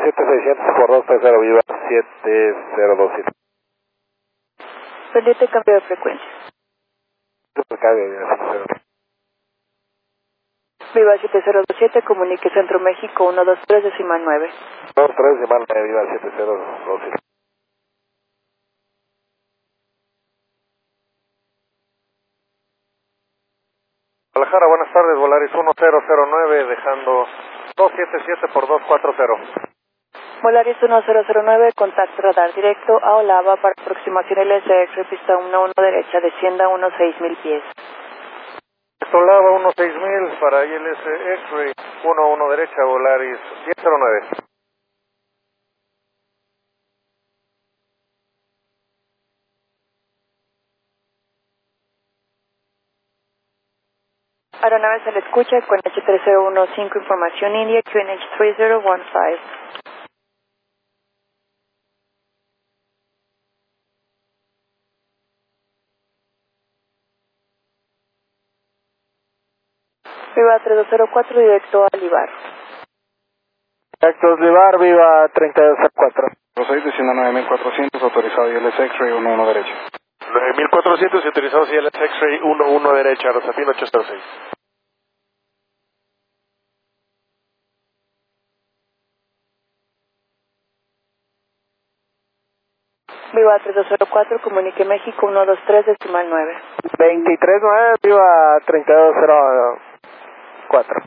7600 por 230, Viva 7027. Pendiente cambio de frecuencia. Viva 7027, comunique Centro México 123 decimal 9. 23 decimal 9, Viva 7027. Guadalajara, buenas tardes, Volaris 1009, dejando 277 por 240. Volaris 1009, contacto radar directo a Olava para aproximación LSX, pista 11 derecha, descienda 16.000 pies. Olava 16000 para ILS X-Ray 11 derecha, Volaris 1009. Aeronave se le escucha con H3015, información India, QNH 3015. Viva 3204, directo a Livar. Directo Livar, Viva 3204. 6 descienda 9400, autorizado ILS X-Ray 11 derecha. 9400 y autorizados ILS X-Ray 11 derecha, Rosapino 806. Viva 3204, comunique México 123 decimal 9. 239, Viva 3204.